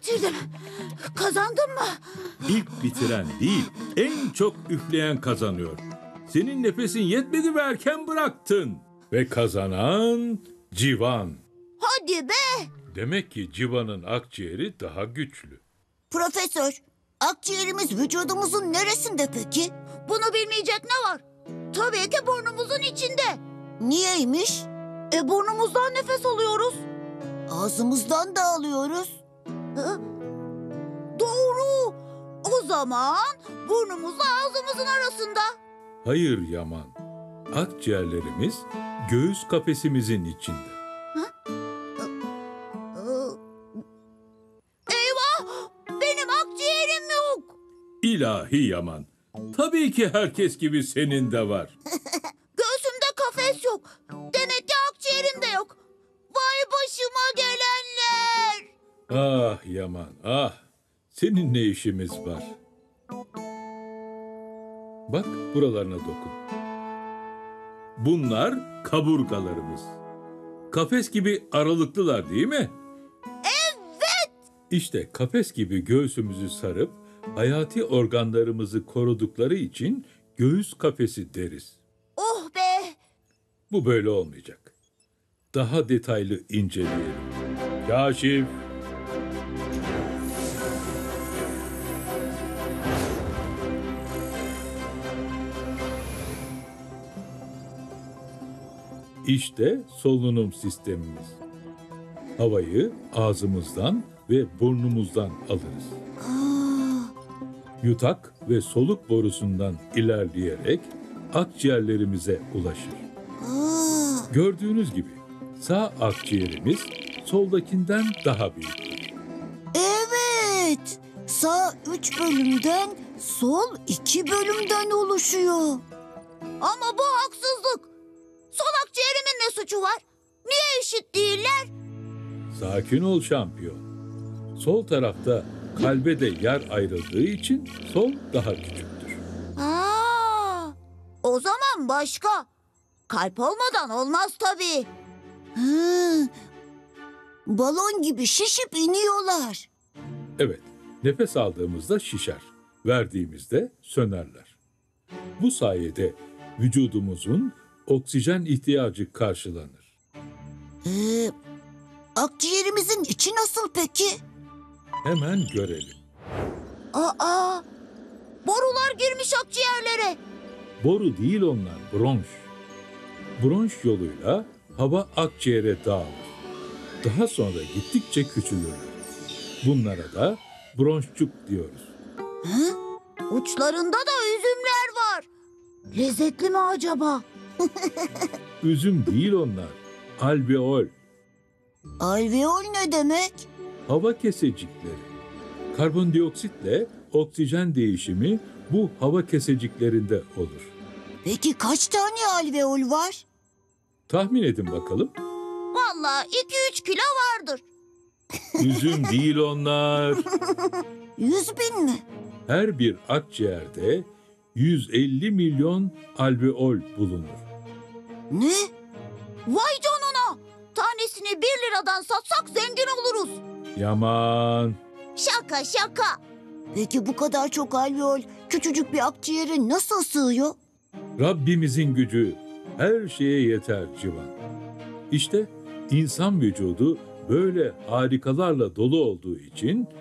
bitirdim. Kazandım mı? İlk bitiren değil, en çok üfleyen kazanıyor. Senin nefesin yetmedi ve erken bıraktın. Ve kazanan Civan. Hadi be! Demek ki Civan'ın akciğeri daha güçlü. Profesör, akciğerimiz vücudumuzun neresinde peki? Bunu bilmeyecek ne var? Tabii ki burnumuzun içinde. Niyeymiş? Burnumuzdan nefes alıyoruz. Ağzımızdan da alıyoruz. Doğru. O zaman burnumuzla ağzımızın arasında. Hayır Yaman. Akciğerlerimiz göğüs kafesimizin içinde. Eyvah! Benim akciğerim yok. İlahi Yaman. Tabii ki herkes gibi senin de var. Göğsümde kafes yok. Demek ki akciğerim de yok. Vay başıma gelenler. Ah Yaman, ah. Senin ne işimiz var? Bak buralarına dokun. Bunlar kaburgalarımız. Kafes gibi aralıklılar değil mi? Evet. İşte kafes gibi göğsümüzü sarıp hayati organlarımızı korudukları için göğüs kafesi deriz. Oh be. Bu böyle olmayacak. Daha detaylı inceleyelim. Kaşif. İşte solunum sistemimiz. Havayı ağzımızdan ve burnumuzdan alırız. Yutak ve soluk borusundan ilerleyerek akciğerlerimize ulaşır. Gördüğünüz gibi sağ akciğerimiz soldakinden daha büyük. Evet. Sağ 3 bölümden, sol 2 bölümden oluşuyor. Ama bu haksızlık. Sol akciğerimin ne suçu var? Niye eşit değiller? Sakin ol şampiyon. Sol tarafta kalbe de yer ayrıldığı için sol daha küçüktür. O zaman başka. Kalp olmadan olmaz tabii. Balon gibi şişip iniyorlar. Evet, nefes aldığımızda şişer, verdiğimizde sönerler. Bu sayede vücudumuzun oksijen ihtiyacı karşılanır. Akciğerimizin içi nasıl peki? Hemen görelim. Borular girmiş akciğerlere. Boru değil onlar, bronş. Bronş yoluyla hava akciğere dağılır. Daha sonra gittikçe küçülürler. Bunlara da bronşçuk diyoruz. Uçlarında da üzümler var. Lezzetli mi acaba? Üzüm değil onlar, alveol. Alveol ne demek? Hava kesecikleri. Karbondioksitle oksijen değişimi bu hava keseciklerinde olur. Peki kaç tane alveol var? Tahmin edin bakalım. Vallahi 2-3 kilo vardır. Üzüm değil onlar. 100.000 mi? Her bir akciğerde 150 milyon alveol bulunur. Ne? Vay canına. Tanesini 1 liradan satsak zengin oluruz. Yaman. Şaka şaka. Peki bu kadar çok alveol küçücük bir akciğere nasıl sığıyor? Rabbimizin gücü her şeye yeter Civan. İşte insan vücudu böyle harikalarla dolu olduğu için